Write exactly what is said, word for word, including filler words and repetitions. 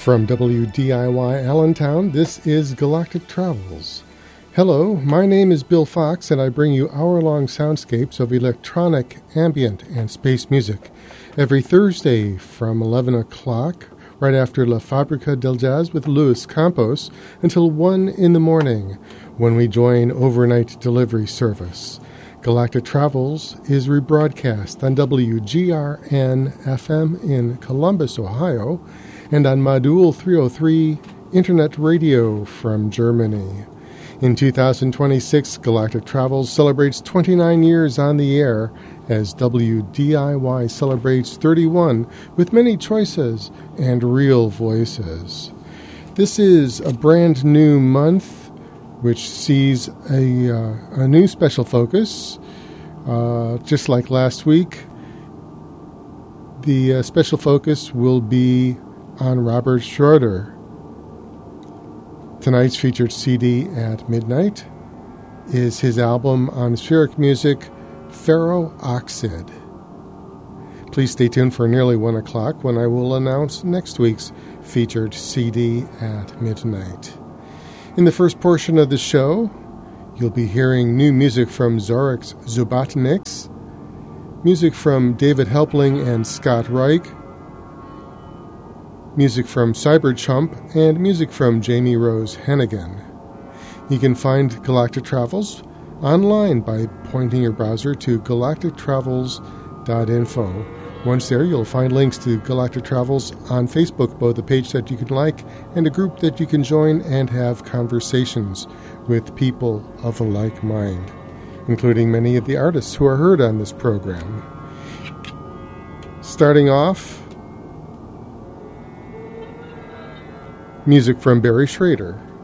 From W D I Y Allentown, this is Galactic Travels. Hello, my name is Bill Fox, and I bring you hour-long soundscapes of electronic, ambient, and space music every Thursday from eleven o'clock, right after La Fabrica del Jazz with Luis Campos, until one in the morning, when we join overnight delivery service. Galactic Travels is rebroadcast on W G R N F M in Columbus, Ohio, and on Modul three oh three Internet Radio from Germany. In two thousand twenty-six, Galactic Travels celebrates twenty-nine years on the air as W D I Y celebrates thirty-one with many choices and real voices. This is a brand new month which sees a, uh, a new special focus. Uh, just like last week, the uh, special focus will be on Robert Schroeder. Tonight's featured C D at midnight is his album on spheric music, Ferro-Oxide. Please stay tuned for nearly one o'clock when I will announce next week's featured C D at midnight. In the first portion of the show, you'll be hearing new music from Zorix Zubotniks, music from David Helpling and Scott Reich, music from Cyberchump, and music from Jamie Rose Hennigan. You can find Galactic Travels online by pointing your browser to galactic travels dot info. Once there, you'll find links to Galactic Travels on Facebook, both a page that you can like and a group that you can join and have conversations with people of a like mind, including many of the artists who are heard on this program. Starting off, music from Barry Schrader.